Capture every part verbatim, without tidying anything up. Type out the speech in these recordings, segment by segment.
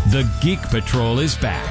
The Geek Patrol is back.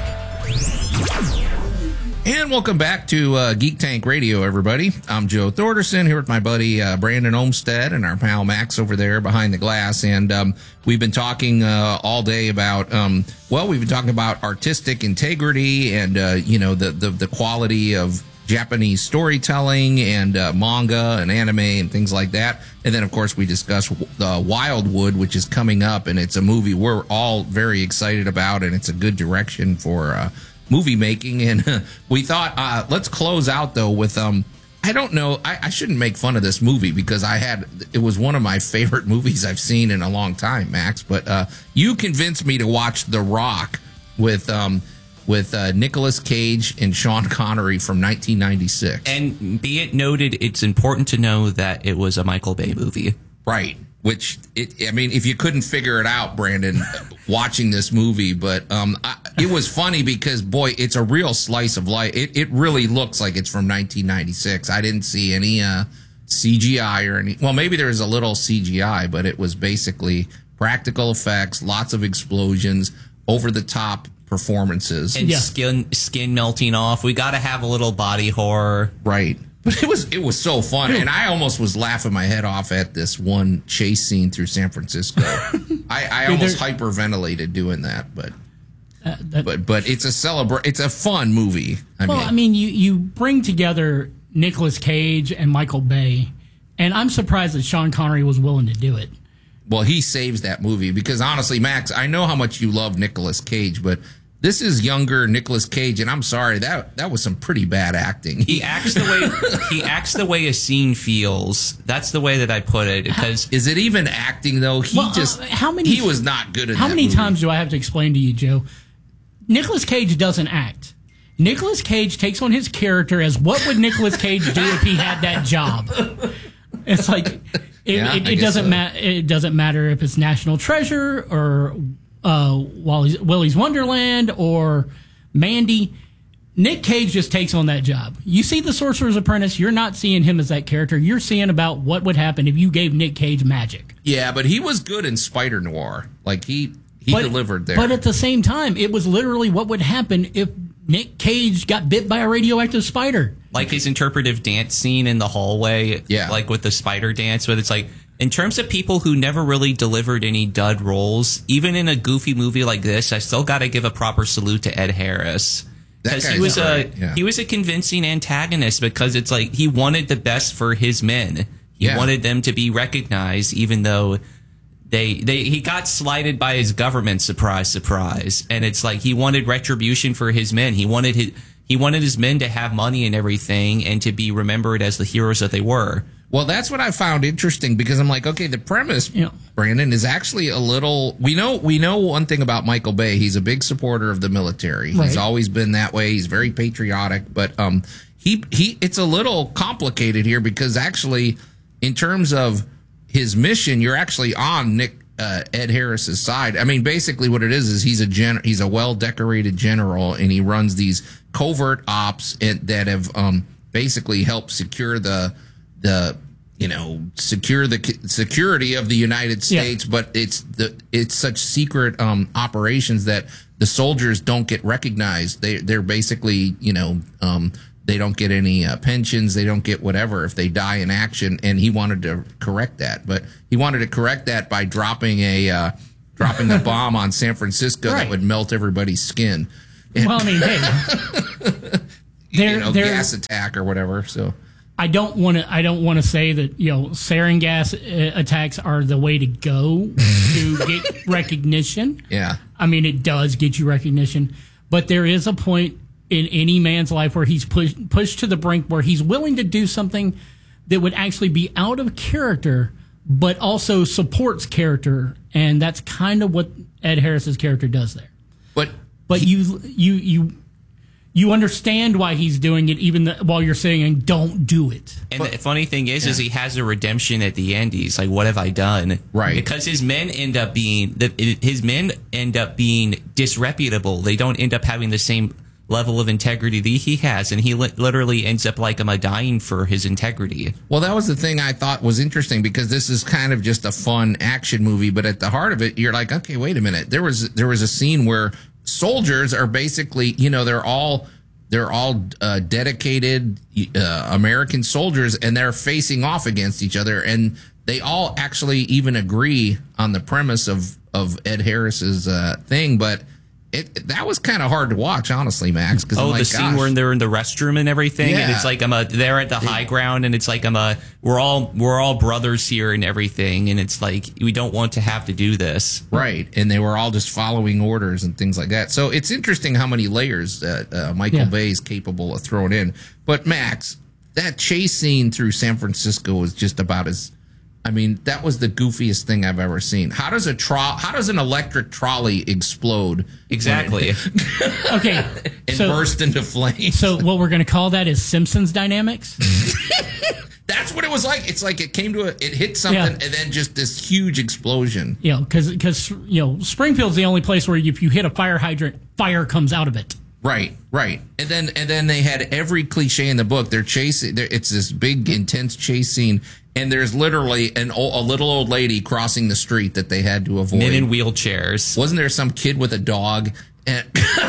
And welcome back to uh, Geek Tank Radio, everybody. I'm Joe Thorderson here with my buddy uh, Brandon Olmstead and our pal Max over there behind the glass. And um, we've been talking uh, all day about, um, well, we've been talking about artistic integrity and, uh, you know, the, the, the quality of Japanese storytelling and uh, manga and anime and things like that. And then, of course, we discussed uh, Wildwood, which is coming up. And it's a movie we're all very excited about. And it's a good direction for uh movie making. And uh, we thought, uh, let's close out though with, um, I don't know, I, I shouldn't make fun of this movie because I had, it was one of my favorite movies I've seen in a long time, Max, but, uh, you convinced me to watch The Rock with, um, with, uh, Nicolas Cage and Sean Connery from nineteen ninety-six. And be it noted, it's important to know that it was a Michael Bay movie. Right. Which, it, I mean, if you couldn't figure it out, Brandon, watching this movie, but um, I, it was funny because, boy, it's a real slice of life. It, it really looks like it's from nineteen ninety-six. I didn't see any uh, C G I or any. Well, maybe there was a little C G I, but it was basically practical effects, lots of explosions, over the top performances, and Yeah. skin skin melting off. We got to have a little body horror, right? But it was it was so fun, and I almost was laughing my head off at this one chase scene through San Francisco. I, I almost hyperventilated doing that, but Uh, that, but but it's a celebra- It's a fun movie. I well, mean, I mean, you, you bring together Nicolas Cage and Michael Bay, and I'm surprised that Sean Connery was willing to do it. well, he saves that movie because honestly, Max, I know how much you love Nicolas Cage, but this is younger Nicolas Cage, and I'm sorry that that was some pretty bad acting. he acts the way he acts the way a scene feels. That's the way that I put it. Because Is it even acting though? He Well, uh, just how many- he was not good at How that many movie. times do I have to explain to you, Joe? Nicolas Cage doesn't act. Nicolas Cage takes on his character as what would Nicolas Cage do if he had that job? It's like it, Yeah, it, I it guess doesn't so. matter. It doesn't matter if it's National Treasure or uh, Wally's, Willy's Wonderland or Mandy. Nick Cage just takes on that job. You see The Sorcerer's Apprentice, you're not seeing him as that character. You're seeing about what would happen if you gave Nick Cage magic. Yeah, but he was good in Spider Noir. Like he he But- delivered there. But at the same time, it was literally what would happen if Nick Cage got bit by a radioactive spider. like his interpretive dance scene in the hallway, Yeah. like with the spider dance, but it's like, in terms of people who never really delivered any dud roles, even in a goofy movie like this, I still got to give a proper salute to Ed Harris. That Because he guy's was a great, yeah. he was a convincing antagonist, because it's like he wanted the best for his men. He Yeah. wanted them to be recognized, even though they they he got slighted by his government. Surprise, surprise! And it's like he wanted retribution for his men. He wanted his he wanted his men to have money and everything, and to be remembered as the heroes that they were. Well, that's what I found interesting, because I'm like, okay, the premise, Yeah. Brandon, is actually a little. We know we know one thing about Michael Bay. He's a big supporter of the military. Right. He's always been that way. He's very patriotic, but um, he he. It's a little complicated here, because actually, in terms of his mission, you're actually on Nick uh, Ed Harris's side. I mean, basically, what it is is he's a gen. He's a well decorated general, and he runs these covert ops and, that have um basically helped secure the. the you know secure the c- security of the United States, Yeah. but it's the it's such secret um operations that the soldiers don't get recognized. They they're basically, you know um they don't get any uh, pensions, they don't get whatever if they die in action, and he wanted to correct that. But he wanted to correct that by dropping a uh dropping a bomb on San Francisco Right. that would melt everybody's skin. And, Well, I mean, hey, you there, know, there, gas attack or whatever. So I don't want to. I don't want to say that, you know, sarin gas uh, attacks are the way to go to get recognition. yeah. I mean, it does get you recognition, but there is a point in any man's life where he's pushed pushed to the brink, where he's willing to do something that would actually be out of character, but also supports character, and that's kind of what Ed Harris's character does there. But But you you you you understand why he's doing it, even the, while you're saying don't do it. And the funny thing is, is he has a redemption at the end. He's like, "What have I done?" Right. Because his men end up being the, his men end up being disreputable. They don't end up having the same level of integrity that he has, and he li- literally ends up like am I dying for his integrity. Well, that was the thing I thought was interesting, because this is kind of just a fun action movie, but at the heart of it, you're like, okay, wait a minute. There was there was a scene where soldiers are basically, you know, they're all they're all uh, dedicated uh, American soldiers, and they're facing off against each other, and they all actually even agree on the premise of of Ed Harris's uh, thing, but. It, that was kind of hard to watch, honestly, Max. Cause oh, like, the scene gosh. where they're in the restroom and everything, Yeah. and it's like I'm a they're at the high ground, and it's like I'm a we're all we're all brothers here and everything, and it's like we don't want to have to do this, right? And they were all just following orders and things like that. So it's interesting how many layers that uh, Michael Yeah. Bay is capable of throwing in. But Max, that chase scene through San Francisco was just about as. I mean, that was the goofiest thing I've ever seen. How does a tro- How does an electric trolley explode? exactly. Okay, and so burst into flames. so what we're going to call that is Simpsons dynamics. That's what it was like. It's like it came to a, it hit something, Yeah. and then just this huge explosion. You know, because because you know Springfield's the only place where if you hit a fire hydrant, fire comes out of it. Right, right, and then and then they had every cliche in the book. They're chasing. They're, it's this big, intense chase scene, and there's literally an o- a little old lady crossing the street that they had to avoid. Men in wheelchairs. Wasn't there some kid with a dog? And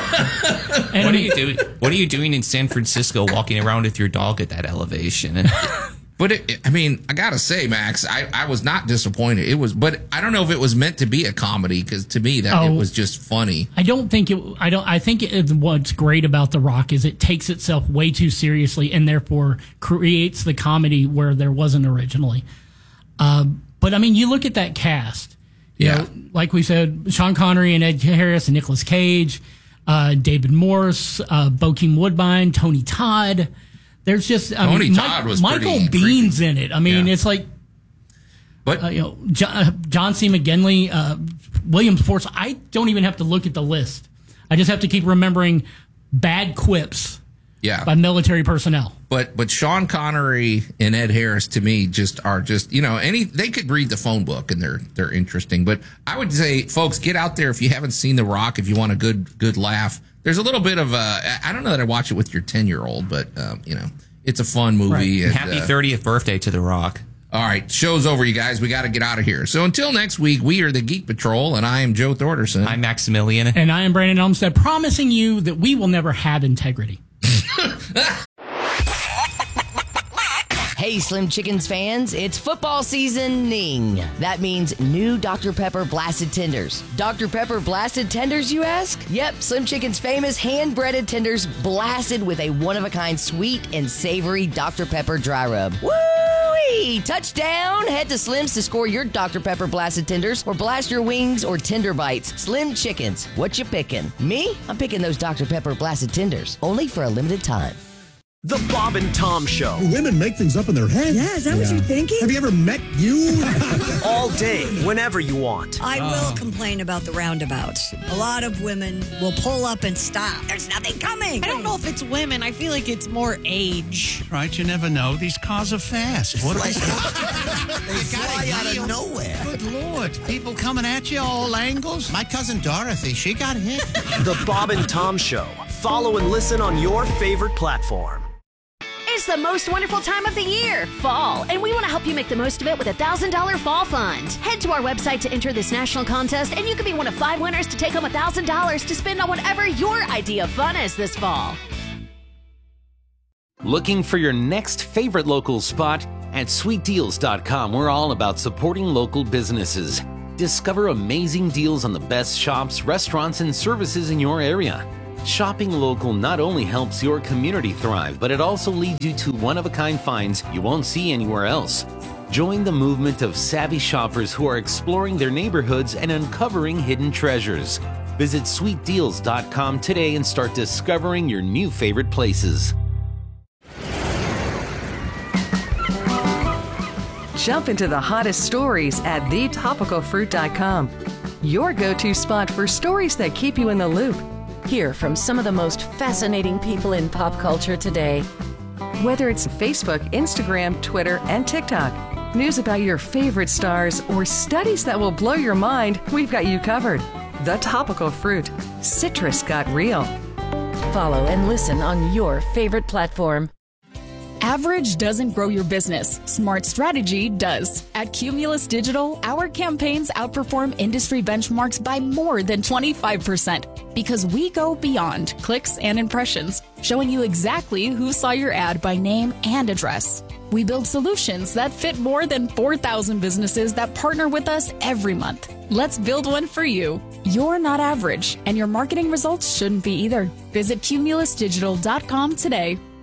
And What are you doing? What are you doing in San Francisco, walking around with your dog at that elevation? But it, it- I mean, I gotta say, Max, I, I was not disappointed. It was, but I don't know if it was meant to be a comedy, because to me that it Oh. was just funny. I don't think it. I don't. I think it, what's great about The Rock is it takes itself way too seriously and therefore creates the comedy where there wasn't originally. Um, but I mean, you look at that cast. You Yeah. know, like we said, Sean Connery and Ed Harris and Nicolas Cage, uh, David Morse, uh, Bokeem Woodbine, Tony Todd. There's just I Tony mean, Todd was Michael pretty Bean's in it. I mean, Yeah. it's like. But Uh, you know, John, uh, John C. McGinley, uh, William Force. I don't even have to look at the list. I just have to keep remembering bad quips yeah, by military personnel. But but Sean Connery and Ed Harris to me just are just, you know, any they could read the phone book and they're they're interesting. But I would say, folks, get out there if you haven't seen The Rock, if you want a good good laugh. There's a little bit of a, I don't know that I watch it with your ten year old, but um, you know, it's a fun movie. Right. And, Happy uh, thirtieth birthday to The Rock. all right, show's over, you guys. We got to get out of here. So until next week, we are the Geek Patrol, and I am Joe Thorderson. I'm Maximilian. And I am Brandon Olmsted, promising you that we will never have integrity. Hey, Slim Chickens fans, it's football seasoning. That means new Doctor Pepper Blasted Tenders. Doctor Pepper Blasted Tenders, you ask? Yep, Slim Chicken's famous hand-breaded tenders blasted with a one-of-a-kind sweet and savory Doctor Pepper dry rub. Woo-wee! Touchdown! Head to Slim's to score your Doctor Pepper Blasted Tenders or blast your wings or tender bites. Slim Chickens, what you picking? Me? I'm picking those Doctor Pepper Blasted Tenders, only for a limited time. The Bob and Tom Show. Women make things up in their head. Yeah, is that what you're thinking? Have you ever met you? All day, whenever you want. I will complain about the roundabouts. A lot of women will pull up and stop. There's nothing coming. I don't know if it's women. I feel like it's more age. Right, you never know. These cars are fast. What They fly out of nowhere. Good Lord. People coming at you all angles. My cousin Dorothy, she got hit. The Bob and Tom Show. Follow and listen on your favorite platform. It's the most wonderful time of the year, fall, and we want to help you make the most of it with a one thousand dollars fall fund. Head to our website to enter this national contest, and you could be one of five winners to take home one thousand dollars to spend on whatever your idea of fun is this fall. Looking for your next favorite local spot? At sweet deals dot com, we're all about supporting local businesses. Discover amazing deals on the best shops, restaurants, and services in your area. Shopping local not only helps your community thrive, but it also leads you to one-of-a-kind finds you won't see anywhere else. Join the movement of savvy shoppers who are exploring their neighborhoods and uncovering hidden treasures. Visit sweet deals dot com today and start discovering your new favorite places. Jump into the hottest stories at the topical fruit dot com. Your go-to spot for stories that keep you in the loop. Hear from some of the most fascinating people in pop culture today. Whether it's Facebook, Instagram, Twitter, and TikTok, news about your favorite stars, or studies that will blow your mind, we've got you covered. The Topical Fruit. Citrus got real. Follow and listen on your favorite platform. Average doesn't grow your business. Smart strategy does. At Cumulus Digital, our campaigns outperform industry benchmarks by more than twenty-five percent because we go beyond clicks and impressions, showing you exactly who saw your ad by name and address. We build solutions that fit more than four thousand businesses that partner with us every month. Let's build one for you. You're not average, and your marketing results shouldn't be either. Visit cumulus digital dot com today.